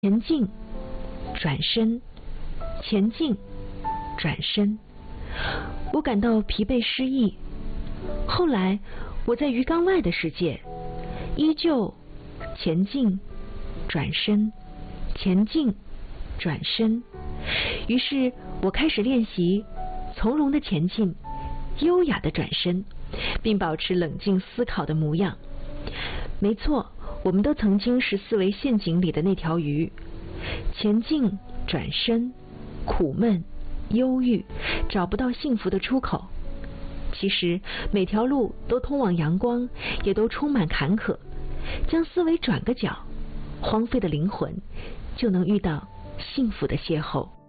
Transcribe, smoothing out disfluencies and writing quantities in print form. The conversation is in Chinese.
前进，转身，前进，转身。我感到疲惫失意。后来我在鱼缸外的世界，依旧前进，转身，前进，转身。于是我开始练习从容的前进，优雅的转身，并保持冷静思考的模样。没错，我们都曾经是思维陷阱里的那条鱼，前进，转身，苦闷，忧郁，找不到幸福的出口。其实每条路都通往阳光，也都充满坎坷。将思维转个角，荒废的灵魂就能遇到幸福的邂逅。